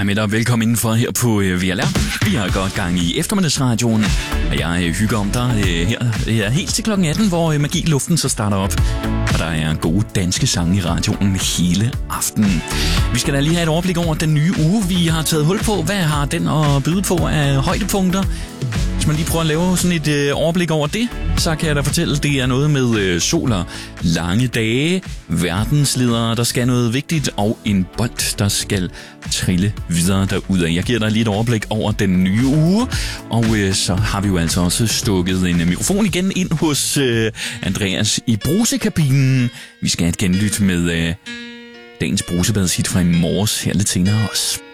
med dig. Velkommen indenfor her på VLR. Vi har godt gang i eftermiddagsradioen, og jeg hygger om dig her helt til klokken 18, hvor Magi i Luften så starter op. Og der er gode danske sange i radioen hele aftenen. Vi skal da lige have et overblik over den nye uge, vi har taget hul på. Hvad har den at byde på af højdepunkter? Hvis man lige prøver at lave sådan et overblik over det, så kan jeg da fortælle, at det er noget med sol og lange dage, verdensledere, der skal noget vigtigt, og en bold, der skal trille videre derudad. Jeg giver dig lige et overblik over den nye uge, og så har vi jo altså også stukket en mikrofon igen ind hos Andreas i brusekabinen. Vi skal have et genlyt med dagens brusebadshit fra i morges her lidt senere også.